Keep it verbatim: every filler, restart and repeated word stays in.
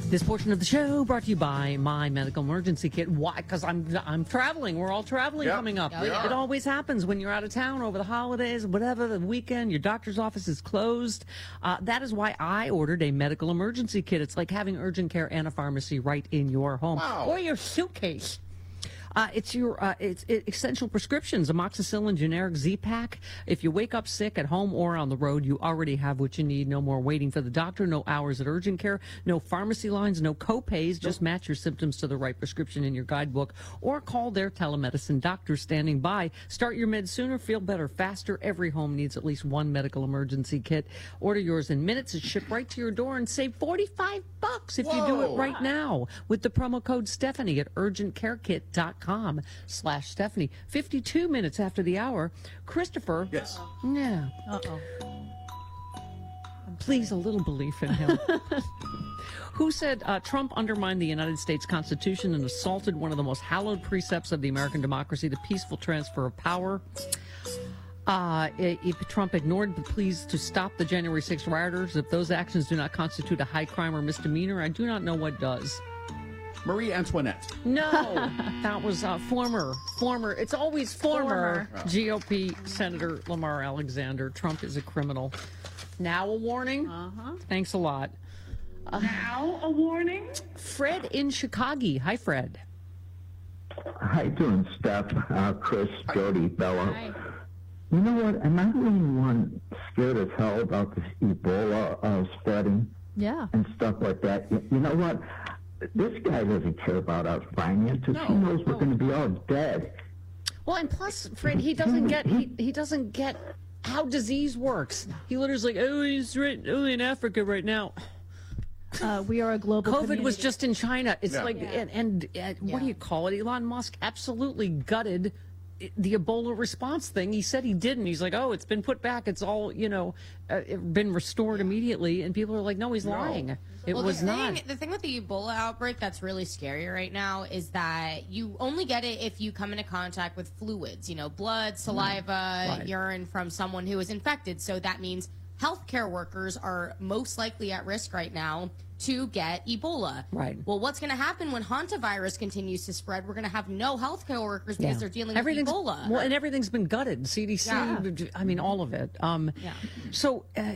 This portion of the show brought to you by My Medical Emergency Kit. Why? Because I'm I'm traveling. We're all traveling Yep, coming up. we It are. always happens when you're out of town over the holidays, whatever, the weekend, your doctor's office is closed. Uh, that is why I ordered a medical emergency kit. It's like having urgent care and a pharmacy right in your home. Wow. Or your suitcase. Uh, it's your uh, it's it, essential prescriptions, amoxicillin generic Z-Pack. If you wake up sick at home or on the road, you already have what you need. No more waiting for the doctor, no hours at urgent care, no pharmacy lines, no co-pays. Just match your symptoms to the right prescription in your guidebook or call their telemedicine doctor standing by. Start your meds sooner, feel better faster. Every home needs at least one medical emergency kit. Order yours in minutes. It's shipped right to your door and save forty-five bucks if you do it Whoa. right now with the promo code Stephanie at urgent care kit dot com slash Stephanie. fifty-two minutes after the hour, Christopher. Yes. Yeah. Uh-oh. Please, a little belief in him. Who said uh, Trump undermined the United States Constitution and assaulted one of the most hallowed precepts of the American democracy, the peaceful transfer of power? Uh, if Trump ignored the pleas to stop the January sixth rioters. If those actions do not constitute a high crime or misdemeanor, I do not know what does. Marie Antoinette. No, that was uh, former, former, it's always former, Former. G O P Senator Lamar Alexander. Trump is a criminal. Now a warning? Uh-huh. Thanks a lot. Now a warning? Fred in Chicago. Hi, Fred. How you doing, Steph, uh, Chris, Jody, Bella? Hi. You know what? Am I the only one scared as hell about this Ebola uh, spreading Yeah. and stuff like that? You, you know what? This guy doesn't care about our finances. No, he knows we're no. going to be all dead. Well, and plus, Fred, he doesn't get he, he doesn't get how disease works. He literally like, oh, he's right, only in Africa right now. Uh, we are a global COVID was community. just in China. It's Yeah. like, Yeah. and, and uh, what do Yeah. you call it? Elon Musk absolutely gutted the Ebola response thing. He said he didn't. He's like, oh, it's been put back. It's all, you know, uh, it been restored immediately. And people are like, no, he's No. lying. It well, was the not. Thing, the thing with the Ebola outbreak that's really scary right now is that you only get it if you come into contact with fluids, you know, blood, saliva, Right. urine from someone who is infected. So that means healthcare workers are most likely at risk right now to get Ebola. Right. Well, what's going to happen when hantavirus continues to spread? We're going to have no healthcare workers because Yeah. they're dealing with Everything's- Ebola. Well, and everything's been gutted. C D C, Yeah. I mean, all of it. Um, Yeah. So, uh,